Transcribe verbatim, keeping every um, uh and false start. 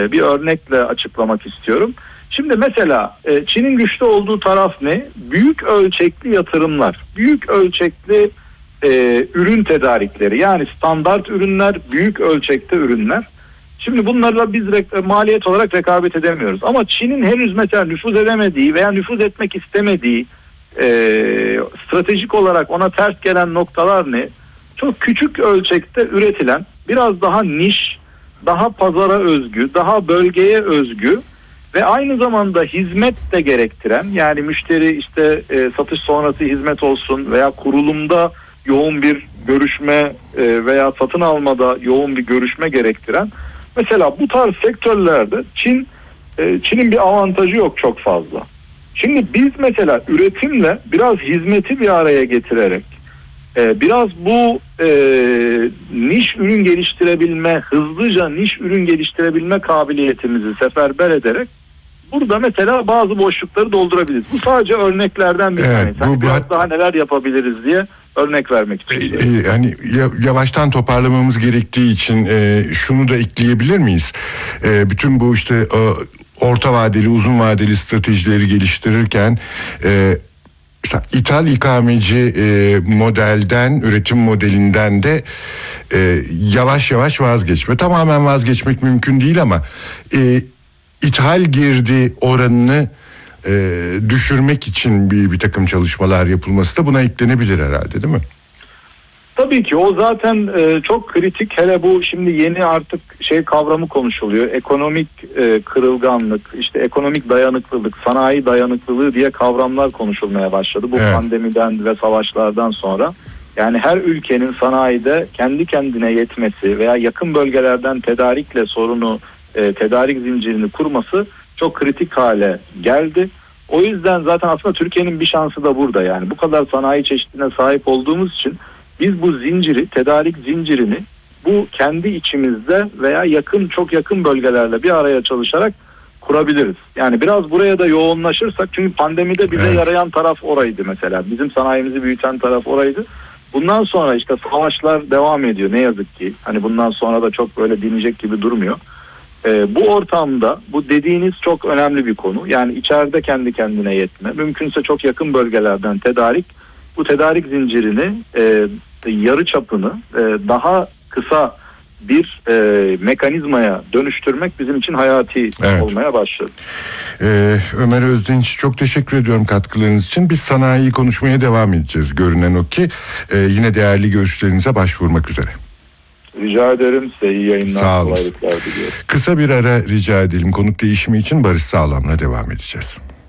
bir örnekle açıklamak istiyorum. Şimdi mesela e, Çin'in güçlü olduğu taraf ne? Büyük ölçekli yatırımlar, büyük ölçekli e, ürün tedarikleri, yani standart ürünler, büyük ölçekte ürünler. Şimdi bunlarla biz re- maliyet olarak rekabet edemiyoruz. Ama Çin'in henüz mesela nüfuz edemediği veya nüfuz etmek istemediği e, stratejik olarak ona ters gelen noktalar ne? Çok küçük ölçekte üretilen, biraz daha niş, daha pazara özgü, daha bölgeye özgü ve aynı zamanda hizmet de gerektiren, yani müşteri işte e, satış sonrası hizmet olsun veya kurulumda yoğun bir görüşme e, veya satın almada yoğun bir görüşme gerektiren, mesela bu tarz sektörlerde Çin e, Çin'in bir avantajı yok çok fazla. Şimdi biz mesela üretimle biraz hizmeti bir araya getirerek e, biraz bu e, niş ürün geliştirebilme, hızlıca niş ürün geliştirebilme kabiliyetimizi seferber ederek burada mesela bazı boşlukları doldurabiliriz. Bu sadece örneklerden bir evet, tanesi. Yani bu, biraz bu, daha neler yapabiliriz diye örnek vermek istiyorum. E, hani yavaştan toparlamamız gerektiği için e, şunu da ekleyebilir miyiz? E, bütün bu işte e, orta vadeli, uzun vadeli stratejileri geliştirirken e, mesela ithal ikameci e, modelden, üretim modelinden de e, yavaş yavaş vazgeçme. Tamamen vazgeçmek mümkün değil ama e, ithal girdi oranını e, düşürmek için bir, bir takım çalışmalar yapılması da buna eklenebilir herhalde, değil mi? Tabii ki o zaten e, çok kritik. Hele bu şimdi yeni artık şey kavramı konuşuluyor. Ekonomik e, kırılganlık, işte ekonomik dayanıklılık, sanayi dayanıklılığı diye kavramlar konuşulmaya başladı. Bu evet. Pandemiden ve savaşlardan sonra. Yani her ülkenin sanayide kendi kendine yetmesi veya yakın bölgelerden tedarikle sorunu, e, tedarik zincirini kurması çok kritik hale geldi. O yüzden zaten aslında Türkiye'nin bir şansı da burada, yani bu kadar sanayi çeşidine sahip olduğumuz için biz bu zinciri, tedarik zincirini bu kendi içimizde veya yakın, çok yakın bölgelerle bir araya çalışarak kurabiliriz. Yani biraz buraya da yoğunlaşırsak, çünkü pandemide bize evet. yarayan taraf oraydı mesela. Bizim sanayimizi büyüten taraf oraydı. Bundan sonra işte savaşlar devam ediyor ne yazık ki. Hani bundan sonra da çok böyle dinecek gibi durmuyor. Ee, bu ortamda bu dediğiniz çok önemli bir konu. Yani içeride kendi kendine yetme, mümkünse çok yakın bölgelerden tedarik, bu tedarik zincirini e, yarı çapını e, daha kısa bir e, mekanizmaya dönüştürmek bizim için hayati evet. olmaya başladı. Ee, Ömer Özdinç, çok teşekkür ediyorum katkılarınız için. Biz sanayiyi konuşmaya devam edeceğiz, görünen o ki. Ee, yine değerli görüşlerinize başvurmak üzere. Rica ederim. Size iyi yayınlar. Sağ olun. Kısa bir ara rica edelim. Konuk değişimi için Barış Sağlam'la devam edeceğiz.